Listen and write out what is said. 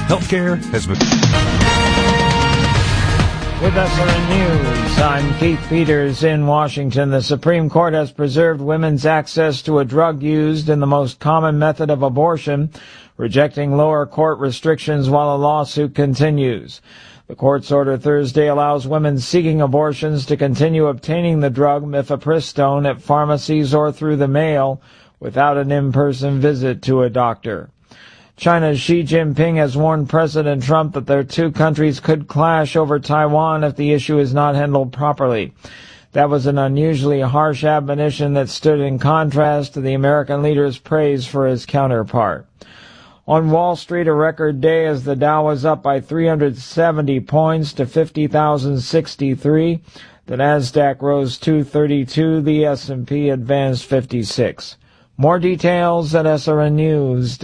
Healthcare has been... With SRN News, I'm Keith Peters in Washington. The Supreme Court has preserved women's access to a drug used in the most common method of abortion, rejecting lower court restrictions while a lawsuit continues. The court's order Thursday allows women seeking abortions to continue obtaining the drug mifepristone at pharmacies or through the mail without an in-person visit to a doctor. China's Xi Jinping has warned President Trump that their two countries could clash over Taiwan if the issue is not handled properly. That was an unusually harsh admonition that stood in contrast to the American leader's praise for his counterpart. On Wall Street, a record day as the Dow was up by 370 points to 50,063. The Nasdaq rose 232. The S&P advanced 56. More details at srnnews.com.